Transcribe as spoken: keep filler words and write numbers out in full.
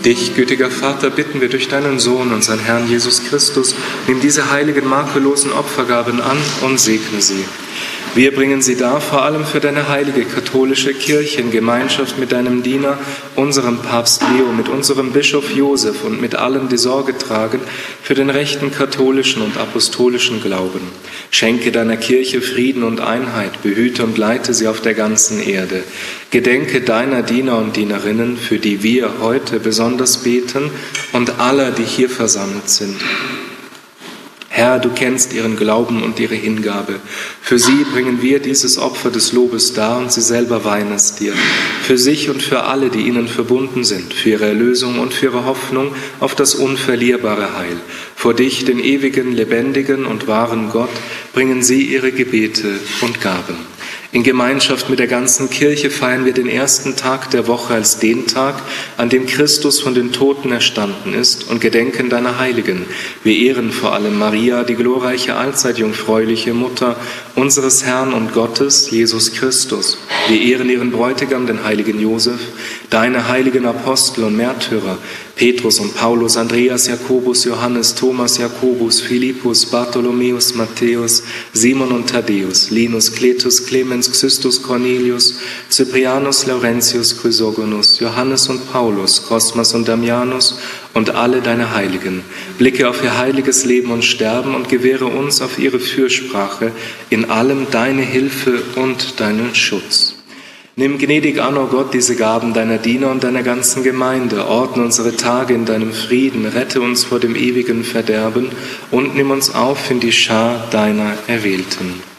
Dich, gütiger Vater, bitten wir durch deinen Sohn, unseren Herrn Jesus Christus, nimm diese heiligen, makellosen Opfergaben an und segne sie. Wir bringen sie dar, vor allem für deine heilige katholische Kirche in Gemeinschaft mit deinem Diener, unserem Papst Leo, mit unserem Bischof Josef und mit allen, die Sorge tragen für den rechten katholischen und apostolischen Glauben. Schenke deiner Kirche Frieden und Einheit, behüte und leite sie auf der ganzen Erde. Gedenke deiner Diener und Dienerinnen, für die wir heute besonders beten, und aller, die hier versammelt sind. Herr, du kennst ihren Glauben und ihre Hingabe. Für sie bringen wir dieses Opfer des Lobes dar und sie selber weihen es dir. Für sich und für alle, die ihnen verbunden sind, für ihre Erlösung und für ihre Hoffnung auf das unverlierbare Heil. Vor dich, den ewigen, lebendigen und wahren Gott, bringen sie ihre Gebete und Gaben. In Gemeinschaft mit der ganzen Kirche feiern wir den ersten Tag der Woche als den Tag, an dem Christus von den Toten erstanden ist, und gedenken deiner Heiligen. Wir ehren vor allem Maria, die glorreiche, allzeit jungfräuliche Mutter unseres Herrn und Gottes, Jesus Christus. Wir ehren ihren Bräutigam, den heiligen Josef, deine heiligen Apostel und Märtyrer, Petrus und Paulus, Andreas, Jakobus, Johannes, Thomas, Jakobus, Philippus, Bartholomäus, Matthäus, Simon und Thaddäus, Linus, Cletus, Clemens, Xystus, Cornelius, Cyprianus, Laurentius, Chrysogonus, Johannes und Paulus, Cosmas und Damianus und alle deine Heiligen. Blicke auf ihr heiliges Leben und Sterben und gewähre uns auf ihre Fürsprache in allem deine Hilfe und deinen Schutz. Nimm gnädig an, o Gott, diese Gaben deiner Diener und deiner ganzen Gemeinde, ordne unsere Tage in deinem Frieden, rette uns vor dem ewigen Verderben und nimm uns auf in die Schar deiner Erwählten.